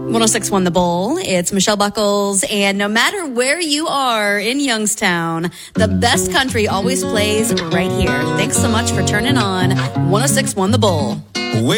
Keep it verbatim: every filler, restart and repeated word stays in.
one oh six point one The Bull. It's Michelle Buckles, and no matter where you are in Youngstown, the best country always plays right here. Thanks so much for turning on one oh six point one The Bull.